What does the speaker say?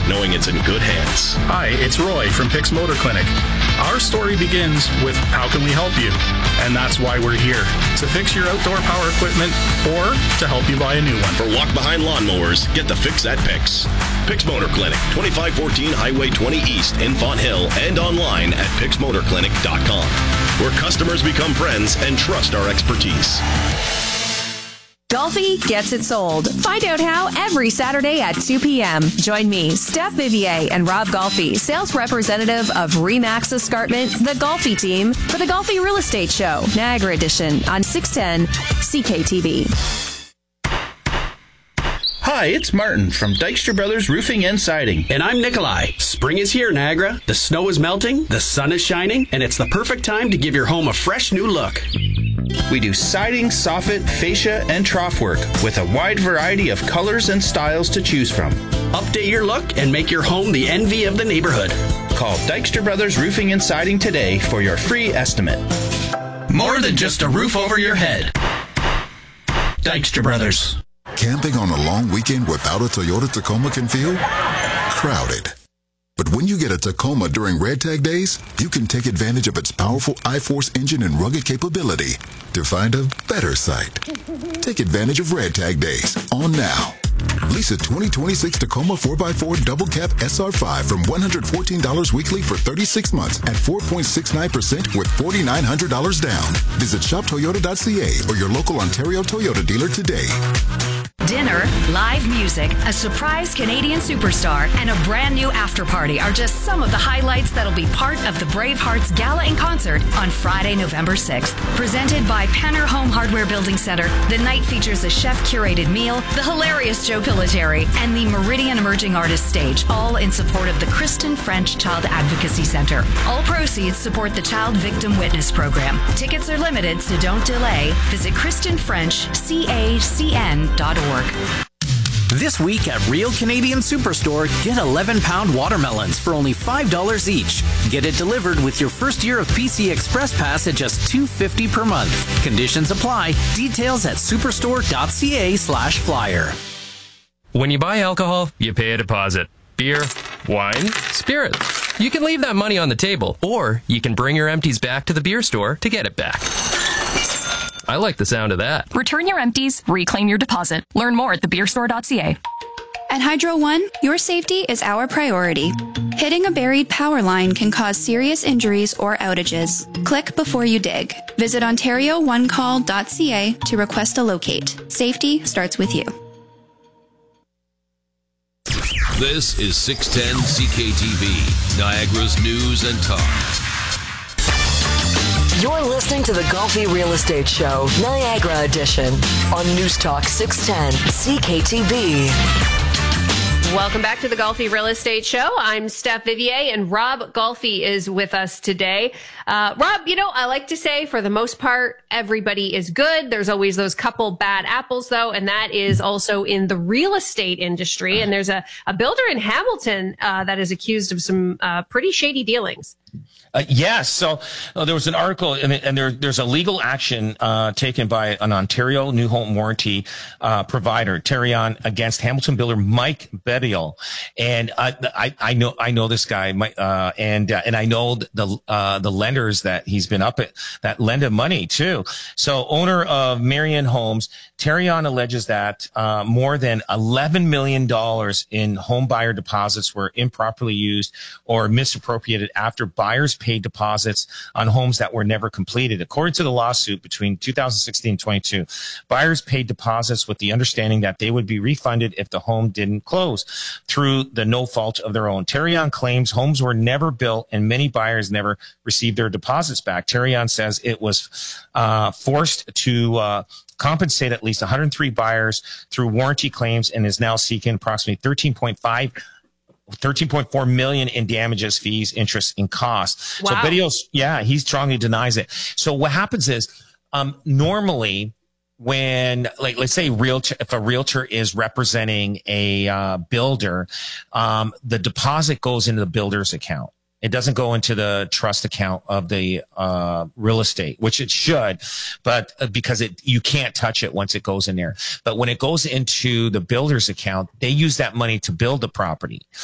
knowing it's in good hands. Hi, it's Roy from Pix Motor Clinic. Our story begins with how can we help you? And that's why we're here, to fix your outdoor power equipment or to help you buy a new one. For walk-behind lawnmowers, get the fix at Pix. Pix Motor Clinic, 2514 Highway 20 East in Fonthill, and online at pixmotorclinic.com, where customers become friends and trust our expertise. Golfi gets it sold. Find out how every Saturday at 2 p.m. Join me, Steph Vivier, and Rob Golfi, sales representative of Remax Escarpment, the Golfi team, for the Golfi Real Estate Show, Niagara Edition, on 610 CKTV. Hi, it's Martin from Dykstra Brothers Roofing and Siding. And I'm Nikolai. Spring is here, Niagara. The snow is melting, the sun is shining, and it's the perfect time to give your home a fresh new look. We do siding, soffit, fascia, and trough work with a wide variety of colors and styles to choose from. Update your look and make your home the envy of the neighborhood. Call Dykstra Brothers Roofing and Siding today for your free estimate. More than just a roof over your head. Dykstra Brothers. Camping on a long weekend without a Toyota Tacoma can feel crowded. But when you get a Tacoma during Red Tag Days, you can take advantage of its powerful I-Force engine and rugged capability to find a better site. Take advantage of Red Tag Days on now. Lease a 2026 Tacoma 4x4 Double Cab SR5 from $114 weekly for 36 months at 4.69% with $4,900 down. Visit shoptoyota.ca or your local Ontario Toyota dealer today. Dinner, live music, a surprise Canadian superstar, and a brand new after party are just some of the highlights that'll be part of the Bravehearts Gala and Concert on Friday, November 6th. Presented by Penner Home Hardware Building Center, the night features a chef-curated meal, the hilarious Joe Pilateri, and the Meridian Emerging Artists Stage, all in support of the Kristen French Child Advocacy Center. All proceeds support the Child Victim Witness Program. Tickets are limited, so don't delay. Visit KristenFrenchCACN.org. This week at Real Canadian Superstore, get 11-pound watermelons for only $5 each. Get it delivered with your first year of PC Express Pass at just $2.50 per month. Conditions apply. Details at superstore.ca/flyer. When you buy alcohol, you pay a deposit. Beer, wine, spirits. You can leave that money on the table, or you can bring your empties back to the beer store to get it back. I like the sound of that. Return your empties, reclaim your deposit. Learn more at thebeerstore.ca. At Hydro One, your safety is our priority. Hitting a buried power line can cause serious injuries or outages. Click before you dig. Visit OntarioOneCall.ca to request a locate. Safety starts with you. This is 610 CKTV, Niagara's news and talk. You're listening to the Golfi Real Estate Show, Niagara Edition, on News Talk 610 CKTV. Welcome back to the Golfi Real Estate Show. I'm Steph Vivier, and Rob Golfi is with us today. Rob, you know, I like to say for the most part, everybody is good. There's always those couple bad apples, though, and that is also in the real estate industry. And there's a builder in Hamilton that is accused of some pretty shady dealings. Yes. So there was an article, and there's a legal action taken by an Ontario new home warranty provider, Terrion, against Hamilton builder Mike Bedial. And I know this guy, and I know the lenders that he's been up at that lend him money too. So owner of Marion Homes, Terrion alleges that more than $11 million in home buyer deposits were improperly used or misappropriated after buyers paid deposits on homes that were never completed. According to the lawsuit, between 2016 and 22, buyers paid deposits with the understanding that they would be refunded if the home didn't close through the no fault of their own. Terrion claims homes were never built and many buyers never received their deposits back. Terrion says it was forced to compensate at least 103 buyers through warranty claims and is now seeking approximately $13.4 million in damages, fees, interest, and costs. Wow. So Bedios, he strongly denies it. So what happens is, normally when, like, let's say if a realtor is representing a builder, the deposit goes into the builder's account. It doesn't go into the trust account of the real estate, which it should, but because you can't touch it once it goes in there. But when it goes into the builder's account, they use that money to build the property.